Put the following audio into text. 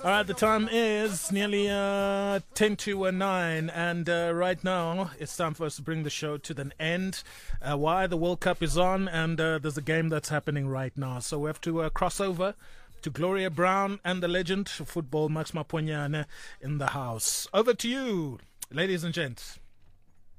All right, the time is nearly 10 to 9, and right now it's time for us to bring the show to an end. Why? The World Cup is on, and there's a game that's happening right now. So we have to cross over to Gloria Brown and the legend of football, Max Maponyane, in the house. Over to you, ladies and gents.